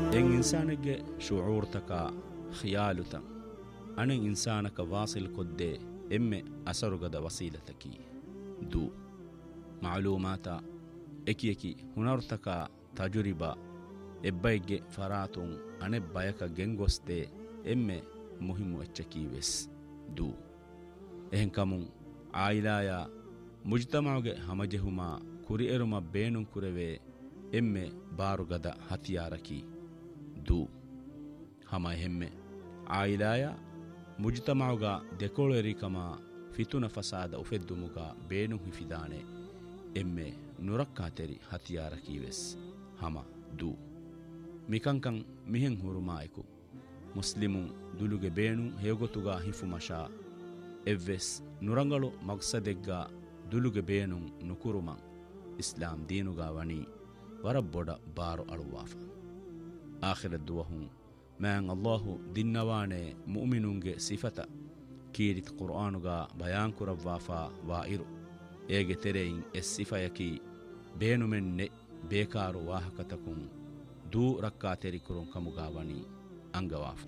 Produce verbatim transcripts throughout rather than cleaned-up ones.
එන් ඉන්සානගේ ශුඌර්තක ඛියාලුතන් අනෙන් ඉන්සානක වාසිල් කොද්දේ එම්මෙ අසරුගද වසීලතකි දු මාලූමාත එකියකි හුනර්තක තජුරිබා එබ්බයිගේ ෆරාතුන් අනෙ බයක ගෙන්ගොස්තේ එම්මෙ මුහිමු එච්චකී වෙස් දු එහෙන් කමුන් ආයිලායා මුජ්තමාගේ හමජෙහුමා ಕುರಿ ಎರುಮ ಬೇಣುಂ ಕುರೆವೆ ಎಮ್ಮೆ ಬಾರುಗದ ಹತಿಯಾರಕಿ ದೂ ಹಮ ಹೆಮ್ಮೆ ಆಯಿಲಾಯ ಮುಜ್ತಮಾವುಗ ದೆಕೋಳು ಎರಿಕಮ ಫಿತುನ ಫಸಾದ ಉಫೆದ್ದುಮುಗ ಬೇಣುಂ ಹಿಫಿದಾನೆ ಎಮ್ಮೆ ನುರಕ್ಕಾತೆರಿ ಹತಿಯಾರಕಿ ವೆಸ್ ಹಮ ದೂ ಮಿಕಂಕಂ ಮಿಹೆಂ ಹುರುಮಾಯಕು ಮುಸ್ಲಿಮುಂ ದುಲುಗೆ ಬೇಣುಂ ಹೇಗೊತುಗ ಹಿಫು ಮಶಾ ಎವ್ವೆಸ್ ನುರಂಗಳು ಮಗ್ಸದೆಗ್ಗ ದುಲುಗೆ ಬೇಣುಂ ನುಕುರುಮಂ ಇಸ್ಲಾಂ ದೀನುಗಾ ವಣಿ ವರಬ್ಬೊಡ ಬಾರು ಅಳುವಾಫ ಆಖಿರ ದುವಹುಂ ಮ್ಯಾಂ ಅಲ್ಲಾಹು ದಿನ್ನವಾಣೆ ಮುಅ್ಮಿನುಂಗೆ ಸಿಫತ ಕೀರಿತ್ ಕುರ್ಆನುಗಾ ಬಯಾನ್ ಕುರವ್ವಾಫಾ ವಾಯಿರು ಏಗೆ ತೆರೆಯಿಂ ಎಸ್ ಸಿಫಯಕಿ ಬೇನುಮೆನ್ನೆ ಬೇಕಾರು ವಾಹಕತಕುಂ ದೂ ರಕ್ಕಾ ತೆರಿಕುರುಂ ಕಮುಗಾ ವಣಿ ಅಂಗವಾಫ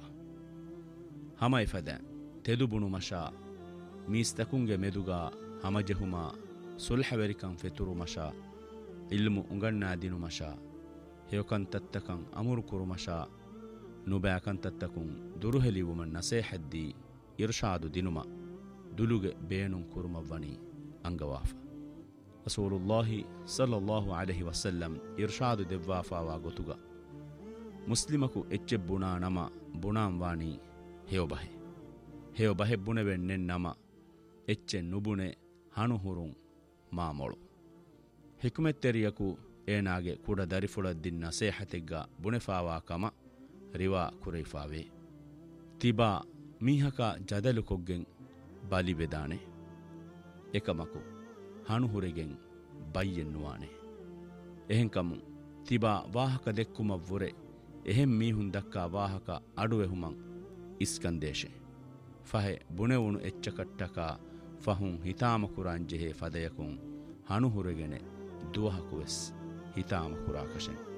ಹಮೈ ಫದ ತೆದುಬುಣು ಮಶಾ ಮೀಸ್ತಕುಂಗೆ ಮೆದುಗಾ ಹಮಜಹುಮಾ ಸುಲ್ಹವೆರಿಕಂ ಫೆತುರು ಮಶಾ ಇಲ್ಮು ಉಂಗಣ್ಣಾದಿನು ಮಶಾ ಹೇವಕಂತತ್ತಕಂ ಅಮುರು ಕುರು ಮಶಾ ನುಬ್ಯಾಕಂತತ್ತಕುಂ ದುರುಹೆಲಿವುಮನ್ ನಸೇಹದ್ದಿ ಇರ್ಷಾದು ದಿನುಮ ದುಲುಗೆ ಬೇಣುಂ ಕುರುಮವ್ವಣಿ ಅಂಗವಾಫ ರಸೂಲುಲ್ಲಾಹಿ ಸಲ್ಲಲ್ಲಾಹು ಅಲೈಹಿ ವಸಲ್ಲಂ ಇರ್ಷಾದು ದೆವ್ವಾಫಾವಾ ಗೊತುಗ ಮುಸ್ಲಿಮಕು ಎಚ್ಚೆ ಬುಣಾ ನಮ ಬುಣಾಂ ವಾಣಿ ಹೇವಬಹೆ ಹೇವಬಹೆ ಬುಣೆವೆನ್ನೆನ್ ನಮ ಎಚ್ಚೆ ನುಬುಣೆ ಹಣುಹುರುಂ ಮಾಮೊಳು ಹಿಕುಮೆತ್ತೆರಿಯಕು ಏನಾಗೆ ಕೂಡ ದರಿಫುಳದ್ದಿನ್ ನಸೇಹತೆಗ್ಗ ಬುಣೆಫಾವಾ ಕಮ ರಿವಾ ಕುರೈಫಾವೆ ತಿಬಾ ಮೀಹಕ ಜದಲು ಕೊಗ್ಗೆಂ ಬಲಿಬೆದಾನೆ ಎಕಮಕು ಹಣುಹುರೆಗೆಂ ಬಯ್ಯೆನ್ನುವಾನೆ ಎಹೆಂಕಮು ತಿಬಾ ವಾಹಕ ದೆಕ್ಕುಮವ್ವುರೆ ಎಹೆಂ ಮೀಹುಂ ದಕ್ಕಾ ವಾಹಕ ಅಡುವೆಹುಮಂ ಇಸ್ಕಂದೇಶೆ ಫಹೆ ಬುಣೆವುಣು ಎಚ್ಚಕಟ್ಟಕ ಫಹುಂ ಹಿತಾಮ ಕುರಾಂಜೆಹೆ ಫದಯಕುಂ ಹಣುಹುರೆಗೆನೆ ದುವಹಕುವೆಸ್ ಹಿತಾಮ ಕುರಾಕಶೆನ್